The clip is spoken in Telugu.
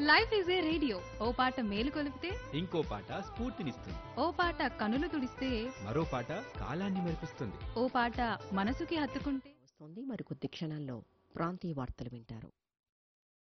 లైఫ్ ఈజ్ ఏ రేడియో, ఓ పాట మేలు కొలిపితే ఇంకో పాట స్ఫూర్తినిస్తుంది. ఓ పాట కనులు తుడిస్తే మరో పాట కాలాన్ని మెరిపిస్తుంది. ఓ పాట మనసుకి హత్తుకుంటే వస్తోంది. మరికొద్ది క్షణాల్లో ప్రాంతీయ వార్తలు వింటారు.